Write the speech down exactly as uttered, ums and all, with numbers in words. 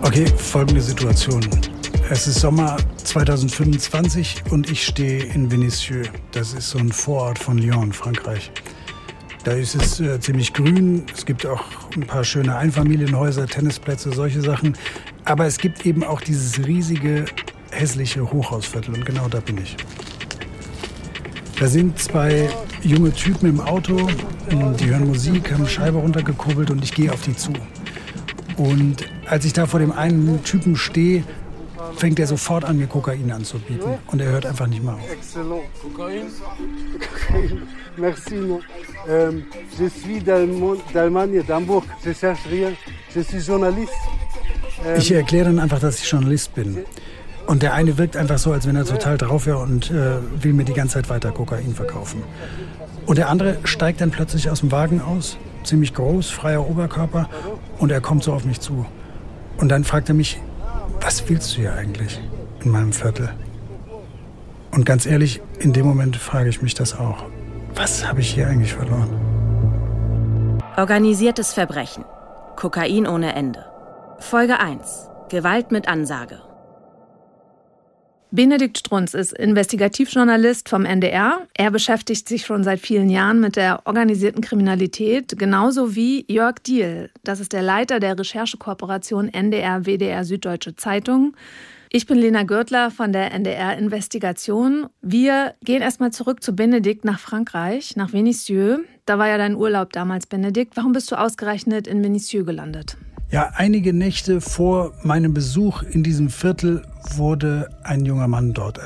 Okay, folgende Situation. Es ist Sommer zweitausendfünfundzwanzig und ich stehe in Vénissieux. Das ist so ein Vorort von Lyon, Frankreich. Da ist es äh, ziemlich grün. Es gibt auch ein paar schöne Einfamilienhäuser, Tennisplätze, solche Sachen. Aber es gibt eben auch dieses riesige, hässliche Hochhausviertel. Und genau da bin ich. Da sind zwei junge Typen im Auto. Die hören Musik, haben Scheibe runtergekurbelt und ich gehe auf die zu. Und als ich da vor dem einen Typen stehe, fängt er sofort an, mir Kokain anzubieten. Und er hört einfach nicht mehr auf. Excellent. Kokain? Kokain. Merci. Ähm, je suis d'Allemagne, d'Hamburg. Je cherche rien. Je suis journaliste. Ähm, ich erkläre dann einfach, dass ich Journalist bin. Und der eine wirkt einfach so, als wenn er total drauf wäre und äh, will mir die ganze Zeit weiter Kokain verkaufen. Und der andere steigt dann plötzlich aus dem Wagen aus, ziemlich groß, freier Oberkörper, und er kommt so auf mich zu. Und dann fragt er mich, was willst du hier eigentlich in meinem Viertel? Und ganz ehrlich, in dem Moment frage ich mich das auch. Was habe ich hier eigentlich verloren? Organisiertes Verbrechen. Kokain ohne Ende. Folge eins. Gewalt mit Ansage. Benedikt Strunz ist Investigativjournalist vom N D R. Er beschäftigt sich schon seit vielen Jahren mit der organisierten Kriminalität, genauso wie Jörg Diehl. Das ist der Leiter der Recherchekooperation N D R W D R Süddeutsche Zeitung. Ich bin Lena Gürtler von der N D R Investigation. Wir gehen erstmal zurück zu Benedikt nach Frankreich, nach Vénissieux. Da war ja dein Urlaub damals, Benedikt. Warum bist du ausgerechnet in Vénissieux gelandet? Ja, einige Nächte vor meinem Besuch in diesem Viertel wurde ein junger Mann dort